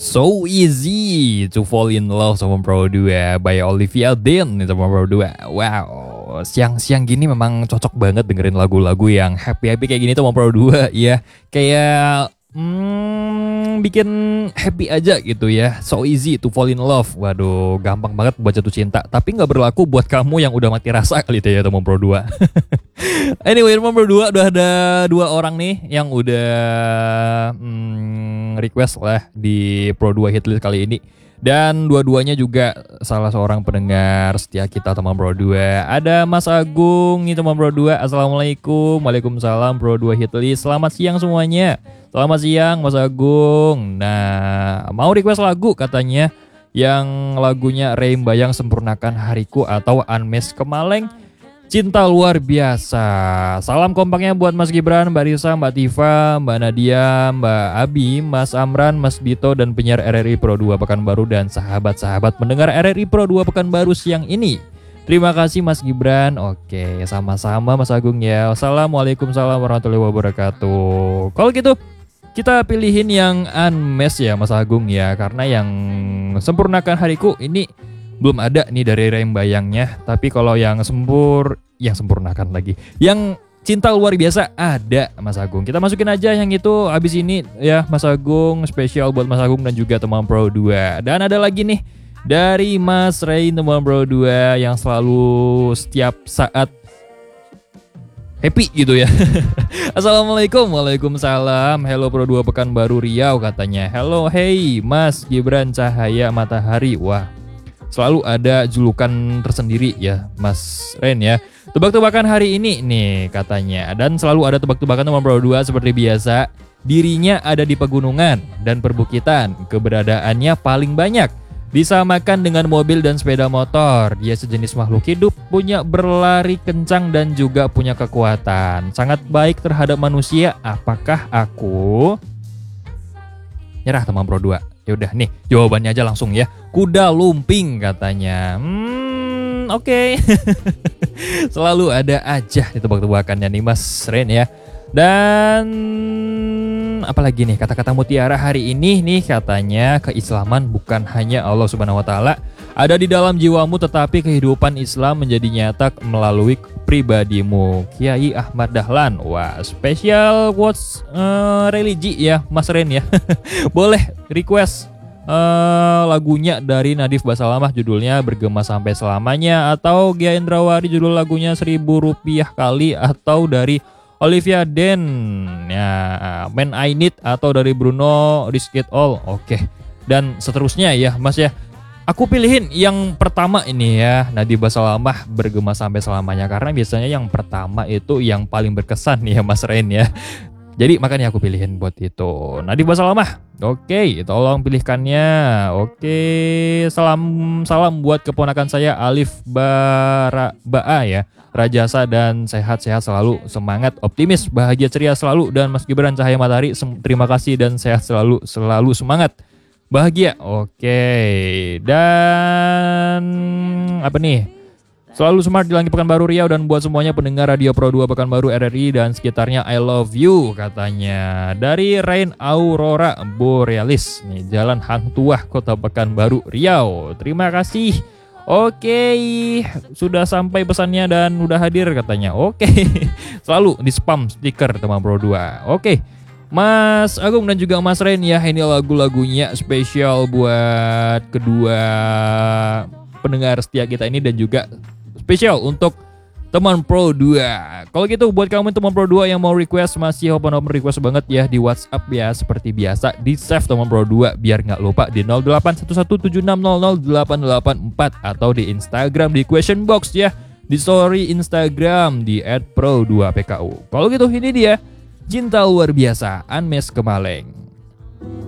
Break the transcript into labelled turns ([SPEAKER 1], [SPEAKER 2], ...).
[SPEAKER 1] So easy to fall in love sama Pro 2 by Olivia Dean sama Pro 2. Wow, siang-siang gini memang cocok banget dengerin lagu-lagu yang happy-happy kayak gini tuh sama Pro 2 ya. Kayak bikin happy aja gitu ya. So easy to fall in love. Waduh, gampang banget buat jatuh cinta. Tapi gak berlaku buat kamu yang udah mati rasa kali itu ya teman Pro 2. Anyway, teman Pro 2 udah ada 2 orang nih yang udah request lah di Pro 2 Hitlist kali ini. Dan dua-duanya juga salah seorang pendengar setia kita teman Pro 2. Ada Mas Agung nih teman Pro 2. Assalamualaikum. Waalaikumsalam Pro 2 Hitlist. Selamat siang semuanya. Selamat siang Mas Agung. Nah, mau request lagu katanya. Yang lagunya Reim Bayang Sempurnakan Hariku atau Unmesh Kemaleng. Cinta luar biasa. Salam kompaknya buat Mas Gibran, Mbak Risa, Mbak Tifa, Mbak Nadia, Mbak Abi, Mas Amran, Mas Bito, dan penyiar RRI Pro 2 Pekanbaru dan sahabat-sahabat mendengar RRI Pro 2 Pekanbaru siang ini. Terima kasih Mas Gibran. Oke, sama-sama Mas Agung ya. Assalamualaikum warahmatullahi wabarakatuh. Kalau gitu kita pilihin yang Unmesh ya Mas Agung ya. Karena yang Sempurnakan Hariku ini belum ada nih dari Reim Bayangnya. Tapi kalau yang sempurnakan lagi, yang Cinta Luar Biasa ada Mas Agung. Kita masukin aja yang itu habis ini ya Mas Agung. Spesial buat Mas Agung dan juga teman Pro 2. Dan ada lagi nih dari Mas Rein teman Pro 2 yang selalu setiap saat happy gitu ya. Assalamualaikum. Waalaikumsalam. Hello Pro 2 Pekanbaru Riau katanya. Hello, hey Mas Gibran Cahaya Matahari. Wah, selalu ada julukan tersendiri ya Mas Ren ya. Tebak-tebakan hari ini nih katanya. Dan selalu ada tebak-tebakan teman Pro 2 seperti biasa. Dirinya ada di pegunungan dan perbukitan. Keberadaannya paling banyak disamakan dengan mobil dan sepeda motor. Dia sejenis makhluk hidup, punya berlari kencang dan juga punya kekuatan. Sangat baik terhadap manusia. Apakah aku? Nyerah teman Pro 2. Ya udah nih, jawabannya aja langsung ya. Kuda lumping katanya. Oke. Selalu ada aja di tebak-tebakannya nih Mas Ren ya. Dan apalagi nih kata-kata mutiara hari ini nih katanya, keislaman bukan hanya Allah Subhanahu wa taala ada di dalam jiwamu, tetapi kehidupan Islam menjadi nyata melalui pribadimu. Kiai Ahmad Dahlan. Wah, spesial quotes religi ya Mas Ren ya. Boleh request lagunya dari Nadif Basalamah, judulnya Bergema Sampai Selamanya, atau Gia Indrawari judul lagunya 1000 rupiah kali, atau dari Olivia Dean ya Man I Need, atau dari Bruno Risk It All. Oke. Dan seterusnya ya Mas ya. Aku pilihin yang pertama ini ya, Nadif Basalamah Bergema Sampai Selamanya, karena biasanya yang pertama itu yang paling berkesan nih ya Mas Ren ya. Jadi makanya aku pilihin buat itu Nadif Basalamah. Oke, tolong pilihkannya. Oke, salam buat keponakan saya Alif Ba'a ya, Rajasa, dan sehat-sehat selalu, semangat, optimis, bahagia, ceria selalu. Dan Mas Gibran Cahaya Matahari, terima kasih dan sehat selalu semangat, bahagia. Oke, dan apa nih? Selalu smart di langit Pekanbaru Riau, dan buat semuanya pendengar Radio Pro 2 Pekanbaru RRI dan sekitarnya, I love you katanya. Dari Rain Aurora Borealis nih, Jalan Hang Tuah, Kota Pekanbaru Riau. Terima kasih. Oke, sudah sampai pesannya dan udah hadir katanya. Oke. Selalu di spam stiker teman Pro 2. Oke. Mas Agung dan juga Mas Ren ya, ini lagu-lagunya spesial buat kedua pendengar setia kita ini, dan juga spesial untuk teman Pro 2. Kalau gitu buat kamu teman Pro 2 yang mau request, masih open request banget ya di WhatsApp ya, seperti biasa di save teman Pro 2 biar nggak lupa di 081176000884, atau di Instagram di question box ya, di story Instagram di @pro2pku. Kalau gitu ini dia Cinta Luar Biasa Unmesh Kemaleng.